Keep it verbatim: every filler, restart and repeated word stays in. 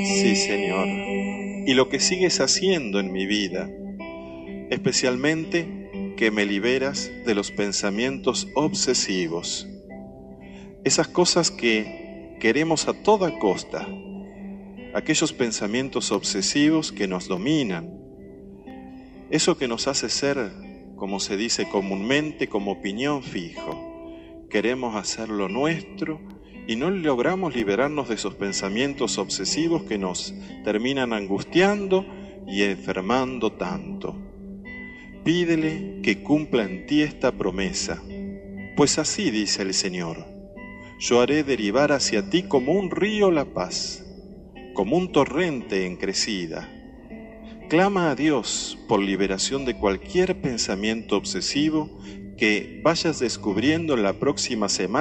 Sí, Señor. Y lo que sigues haciendo en mi vida, especialmente que me liberas de los pensamientos obsesivos. Esas cosas que queremos a toda costa, aquellos pensamientos obsesivos que nos dominan, eso que nos hace ser, como se dice comúnmente, como piñón fijo. Queremos hacerlo nuestro y no logramos liberarnos de esos pensamientos obsesivos que nos terminan angustiando y enfermando tanto. Pídele que cumpla en ti esta promesa, pues así dice el Señor: yo haré derivar hacia ti como un río la paz, como un torrente en crecida. Clama a Dios por liberación de cualquier pensamiento obsesivo que vayas descubriendo en la próxima semana.